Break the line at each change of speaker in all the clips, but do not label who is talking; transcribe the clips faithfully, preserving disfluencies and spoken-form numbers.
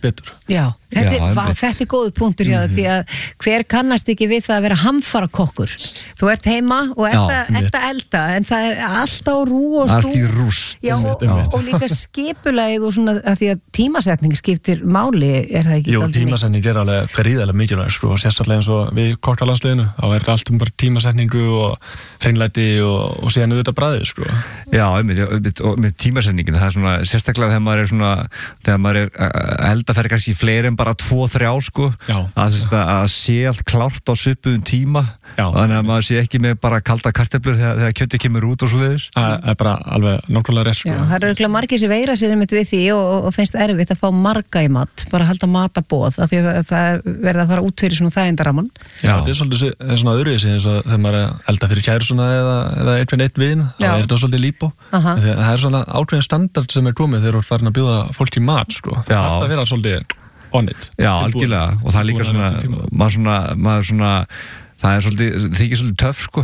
betur.
Já, þetta,
Já,
er, vá, þetta er góð punktur hjá það, því að hver kannast ekki við það að vera hamfara kokkur. Þú ert heima og ert,
Já,
að, ert að elda, en það er alltaf rú og stú.
Allt í rúst.
Já, og, og, og líka skipulagið og svona, að því að tímasetning skiptir máli, er það ekki?
Jú, tímasetning er alveg gríðarlega mikilvæg, sko, og sérstaklega eins og við koktalandsliðinu, þá er allt um bara tímasetningu og hreinlæti og, og síðan auðvitað bragðið, sko.
Já, einmitt, einmitt, og með tímasetningin, það er svona, sérstaklega þegar maður er svona, þegar maður er að elda fyrir kannski fleiri en bara tvo, þrjá, sko,
Já.
að, að, að sé allt klárt á svipuðum tíma,
Já.
þannig að maður sé ekki með bara kalda kartöflur þegar, þegar kjötið kemur út og svoleiðis.
Það er bara alveg nákvæmlega rétt, sko.
Já, það eru örugglega margir sem veigra sér einmitt við því og, og finnst erfitt að fá marga í mat, bara að halda matabóð, af því að það, það er verið að fara út fyrir svona þægindaraman.
Já, þetta er svolítið það er svona öðruvísi eins og þegar maður er að elda fyrir kærusuna eða, eða einn fyrir einn vin, þá er þetta svolítið líbó. Það er svona ákveðin standard sem er komið þegar þú ert farin að bjóða fólk í mat, sko. Það þarf að vera svolítið on it.
Já, algjörlega, og það er líka svona, maður svona, maður svona, það er svolítið, þykir svolítið töff, sko,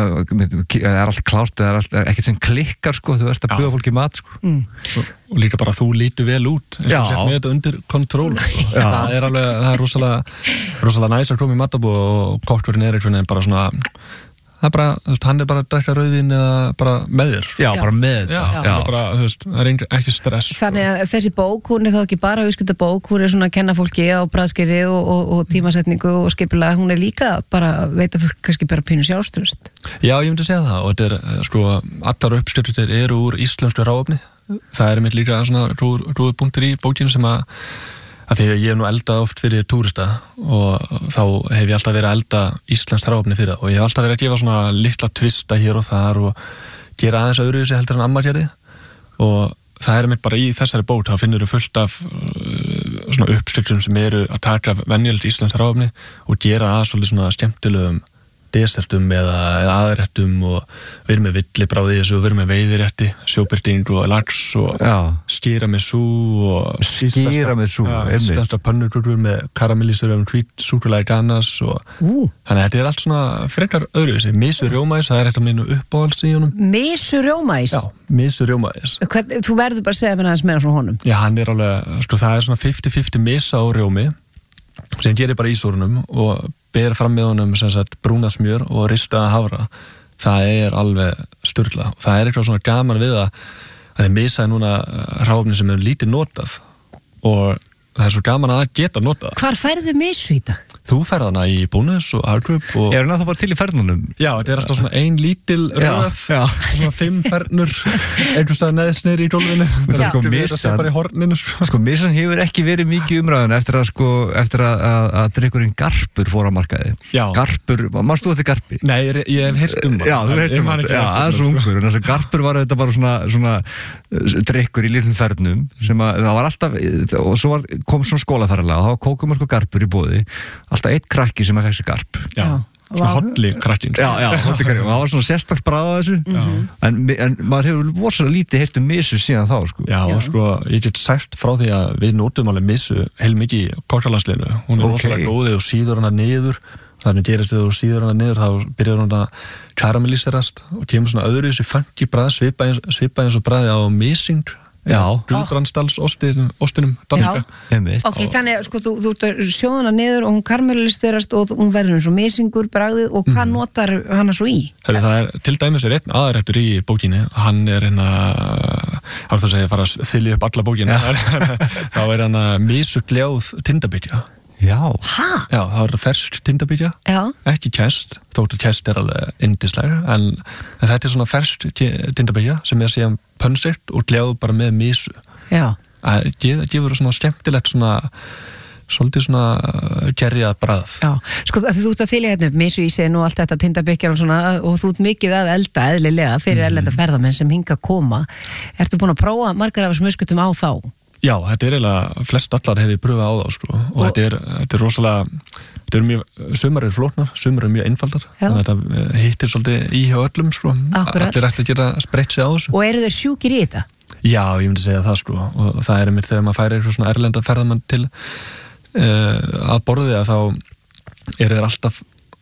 það er allt klárt, það er allt, ekkert sem klikkar, sko, þú ert að bjóða fólk í mat, sko.
Mm.
Og, og líka bara þú lítur vel út, eins og sér með þetta undir kontról, sko. Það er alveg, það er rosalega, rosalega næs að koma í matabóð og kokkurinn er einhvern veginn bara svona, það er bara, þú veist, hann er bara að drekka rauðvín eða bara með þér, sko.
Já, bara með þetta.
Já, já. Bara, þú veist, það er ekki stress.
Þannig að þessi bók, hún er þá ekki bara viðskiptabók, hún er svona að kenna fólki á bragðskilið og, og, og tímasetningu og skipulega, hún er líka bara, veita fólk kannski bara pínu sjálfstraust.
Já, ég myndi segja það, og þetta er, sko, allar uppskriftir eru úr íslensku hráefni. Það er mitt líka svona rúður punktur í bókinu sem að að því að ég hef nú eldað oft fyrir túrista og þá hef ég alltaf verið að elda íslenskt hráefni fyrir það og ég hef alltaf verið að gefa svona litla tvista hér og þar og gera aðeins öðruvísi heldur en amma gerði og það er mitt bara í þessari bók, þá finnur þú fullt af uh, svona uppskriftum sem eru að taka venjulegt íslenskt hráefni og gera að svolítið svona skemmtilegum desertum eða, eða aðrættum og við erum með villibráði þessu og við erum með veiðirétti, sjóbirting og lax og
Já.
skýra með sú og
Skýra með sú, einmitt.
íslenska pönnukökur með karamellistur um hvít súkkulaði ganas og
Ú.
þannig að þetta er allt svona frekar öðruvísi. Misur rjómaís, það er eitt af mínu uppáhalds í honum.
Misur rjómaís?
Já, misur rjómaís.
Hvern, þú verður bara að segja mér aðeins meira frá honum.
Já, hann er alveg, sko það er svona fimmtíu fimmtíu misa á rjómi sem gerir bara í súrunum og ber fram með honum sem sagt brúnað smjör og ristaða hafra. Það er alveg sturlað. Það er eitthvað svona gaman við að að þeir misaði núna hráefni sem er lítið notað og það er svo gaman að geta notað.
Hvar færðu misu í dag?
Þú ferð hana í Bónus og Hagkaup og...
Er hann það bara til í ferðunum?
Já, þetta er alltaf svona ein lítil röð, svona fimm fernur, einhvers stað neðst niður í gólfinu.
Það er sko misan.
Það er bara í horninu. Sko,
sko misan hefur ekki verið mikið umræðan eftir að sko, eftir að, að, að drikkurinn Garpur fór á markaði. Já. Garpur, mannst þú þetta Garpi?
Nei, ég, ég hef heyrt um það.
Já, þú heyrt um það. Já, aðeins ungur. En þess að Garpur var þetta bara svona, svona drikkur í litlum fernum sem að það var alltaf, og svo var, kom svona skólaferðalega og það var kókumörk og Garpur í boði. Alltaf eitt krakki sem að fekk sér Garp.
Já, svona hodli krakkin.
Já, já, hodli krakkin. Og það var svona sérstakt bragð á þessu. Mm-hmm. en, en maður hefur vosalega lítið heyrt um misu síðan þá, sko.
Já, já. Sko, ég get sagt frá því að við notum alveg misu heilmikið í koktalandsliðinu. Hún er okay. rosalega góðið og síður hana niður. Þannig gerist við og síður hana niður, þá byrjar hún að karamelliserast og kemur svona öðru þessi funky bragð, svipa eins, svipa eins og bragði á mising. Já, Guðbrandsdals ostinum danska.
Ok, þannig að sko, þú, þú sjóðana niður og hún karmelisterast og hún verður eins og misingur bragðið og hvað mm. notar hana svo í?
Heri, það er til dæmis er einn aðrættur í bókinni, hann er hérna hann er það að segja að fara að þylja upp alla bókinni þá er hann að misugljáð tindabyggja.
Já.
Hæ?
Já, það er fersk tindabyggja, ekki kæst, þóttu kæst er alveg yndislega, en, en þetta er svona fersk tindabyggja sem er síðan pönnsirt og gljáð bara með misu.
Já.
Það gefur svona skemmtilegt svona, svolítið svona gerjað bragð.
Já, sko þú ert að þylja hérna upp misu í sig og allt þetta tindabyggjar og svona og þú ert mikið að elda eðlilega fyrir mm. erlenda ferðamenn sem hinga að koma. Ertu búin að prófa margar af þessum uppskriftum á þá? Já,
þetta er eiginlega, flest allar hef ég pröfað á þá, sko, og, og þetta er, þetta er rosalega, þetta er mjög, sumar eru flóknar, sumar eru mjög einfaldar, já. Þannig að þetta hittir svolítið í hjá öllum, sko,
Akkurat.
Allir ætti að geta spreytt sig á þessu.
Og eru þeir sjúkir í þetta?
Já, ég myndi segja það, sko, og það er einmitt þegar maður færir eitthvað svona erlenda ferðamann til uh, að borði að þá eru þeir alltaf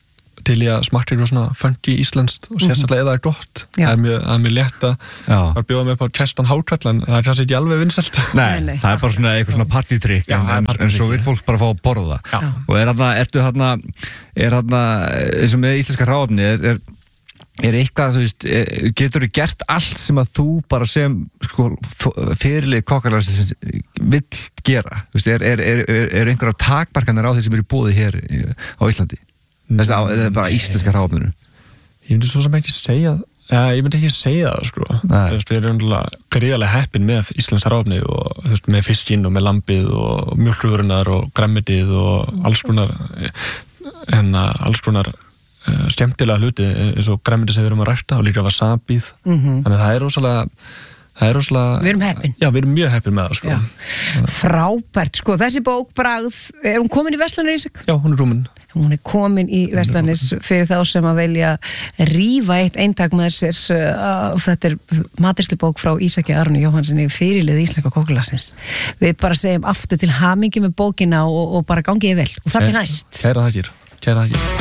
til í að smakka eitthvað svona funky íslenskt og sérstaklega eða er gott.
Já.
Það er mjög, það er mjög létt að bara bjóða mig upp á Cheston hákall en það er kannski ekki alveg vinsælt.
Nei,
Nei, nei.
það er bara svona eitthvað svona partytrykk en, en, en svo vil fólk bara fá að borða það.
Já.
Og er þarna, ertu þarna, er þarna, eins og með íslenska hráefni, er, er Er eitthvað, þú veist, getur þú gert allt sem að þú bara sem sko, fyrirlið kokkalæðis vill gera? Þú veist, er, er, er, er einhverjar takmarkanir á þeir sem eru í boði hér á Íslandi? Þess að það er bara íslenska hráefninu.
Ég myndi svo sem ekki segja ja, ég myndi ekki segja það, sko. Þú veist, við erum gríðarlega heppin með íslensk hráefni og þú veist, með fiskinn og með lambið og mjólkurvörunar og græmmitið og alls konar en alls konar skemmtilega hluti eins og græmiti sem við erum að rækta og líka wasabið mm-hmm. þannig að það er rosalega það er rosalega
við erum heppin
já, við erum mjög heppin með það sko.
Frábært, sko, þessi bók Bragð, er hún komin í verslanir Ísak?
Já, hún er komin
hún er komin í verslanir fyrir þá sem að velja rífa eitt eintak með sér uh, þetta er maturshlubók frá Ísaki Aroni Jóhannssoni fyrirlið íslenska kokkulasins við bara segjum aftur til hamingju með bókina og, og bara gangiði vel og það er næst
Kæra þakkir, kæra þakkir